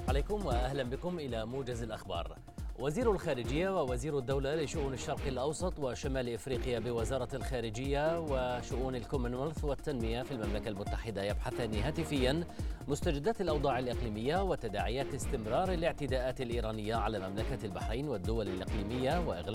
عليكم وأهلا بكم إلى موجز الأخبار. وزير الخارجية ووزير الدولة لشؤون الشرق الأوسط وشمال إفريقيا بوزارة الخارجية وشؤون الكومنولث والتنمية في المملكة المتحدة يبحثان هاتفيا مستجدات الأوضاع الإقليمية وتداعيات استمرار الاعتداءات الإيرانية على مملكة البحرين والدول الإقليمية وإغلاق